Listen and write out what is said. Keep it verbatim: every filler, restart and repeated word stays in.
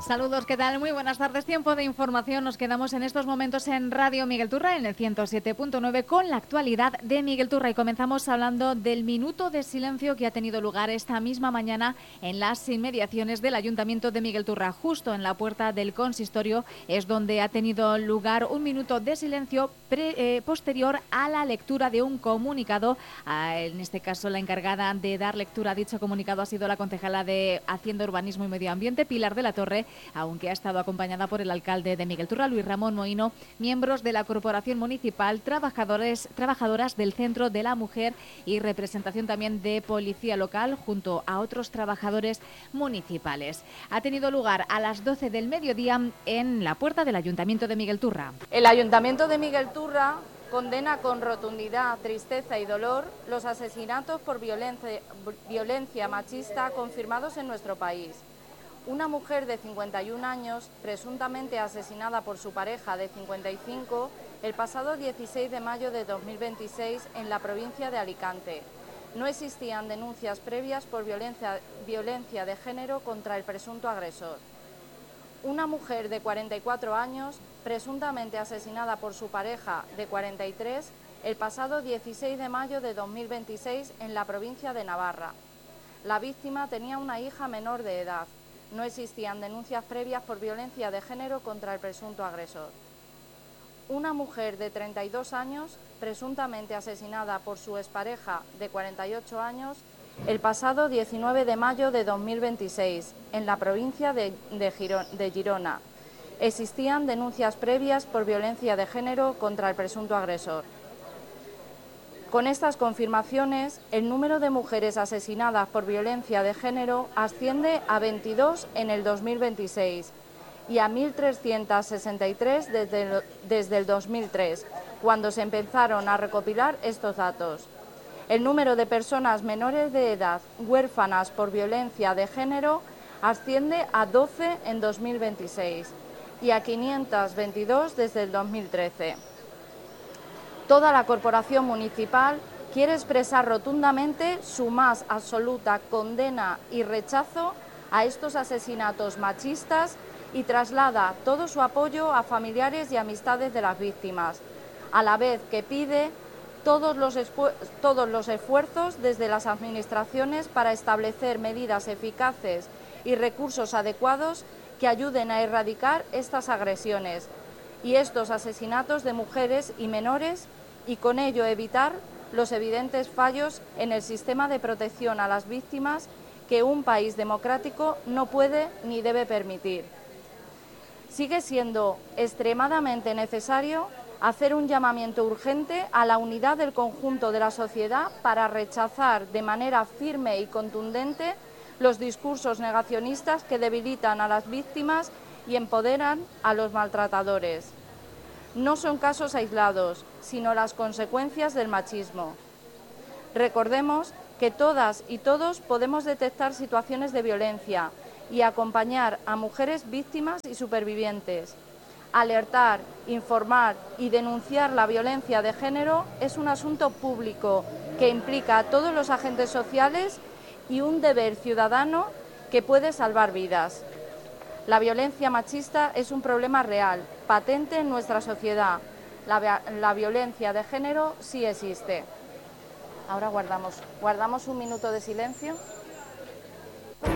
Saludos, ¿qué tal? Muy buenas tardes. Tiempo de información. Nos quedamos en estos momentos en Radio Miguel Turra, en el ciento siete punto nueve, con la actualidad de Miguel Turra. Y comenzamos hablando del minuto de silencio que ha tenido lugar esta misma mañana en las inmediaciones del Ayuntamiento de Miguel Turra. Justo en la puerta del consistorio es donde ha tenido lugar un minuto de silencio pre, eh, posterior a la lectura de un comunicado. Ah, en este caso, la encargada de dar lectura a dicho comunicado ha sido la concejala de Hacienda, Urbanismo y Medio Ambiente, Pilar de la Torre, aunque ha estado acompañada por el alcalde de Miguel Turra, Luis Ramón Moino, miembros de la Corporación Municipal, trabajadores, trabajadoras del Centro de la Mujer y representación también de Policía Local, junto a otros trabajadores municipales. Ha tenido lugar a las doce del mediodía en la puerta del Ayuntamiento de Miguel Turra. El Ayuntamiento de Miguel Turra condena con rotundidad, tristeza y dolor los asesinatos por violencia, violencia machista confirmados en nuestro país. Una mujer de cincuenta y un años, presuntamente asesinada por su pareja de cincuenta y cinco, el pasado dieciséis de mayo de dos mil veintiséis en la provincia de Alicante. No existían denuncias previas por violencia, violencia de género contra el presunto agresor. Una mujer de cuarenta y cuatro años, presuntamente asesinada por su pareja de cuarenta y tres, el pasado dieciséis de mayo de dos mil veintiséis en la provincia de Navarra. La víctima tenía una hija menor de edad. No existían denuncias previas por violencia de género contra el presunto agresor. Una mujer de treinta y dos años, presuntamente asesinada por su expareja de cuarenta y ocho años, el pasado diecinueve de mayo de dos mil veintiséis, en la provincia de, de, Girona, de Girona. Existían denuncias previas por violencia de género contra el presunto agresor. Con estas confirmaciones, el número de mujeres asesinadas por violencia de género asciende a veintidós en el dos mil veintiséis y a mil trescientas sesenta y tres desde el, desde el dos mil tres, cuando se empezaron a recopilar estos datos. El número de personas menores de edad huérfanas por violencia de género asciende a doce en dos mil veintiséis y a quinientas veintidós desde el dos mil trece. Toda la corporación municipal quiere expresar rotundamente su más absoluta condena y rechazo a estos asesinatos machistas y traslada todo su apoyo a familiares y amistades de las víctimas, a la vez que pide todos los, todos los esfuerzos desde las administraciones para establecer medidas eficaces y recursos adecuados que ayuden a erradicar estas agresiones y estos asesinatos de mujeres y menores, y con ello evitar los evidentes fallos en el sistema de protección a las víctimas que un país democrático no puede ni debe permitir. Sigue siendo extremadamente necesario hacer un llamamiento urgente a la unidad del conjunto de la sociedad para rechazar de manera firme y contundente los discursos negacionistas que debilitan a las víctimas y empoderan a los maltratadores. No son casos aislados, sino las consecuencias del machismo. Recordemos que todas y todos podemos detectar situaciones de violencia y acompañar a mujeres víctimas y supervivientes. Alertar, informar y denunciar la violencia de género es un asunto público que implica a todos los agentes sociales y un deber ciudadano que puede salvar vidas. La violencia machista es un problema real, patente en nuestra sociedad. La, la violencia de género sí existe. Ahora guardamos, guardamos un minuto de silencio.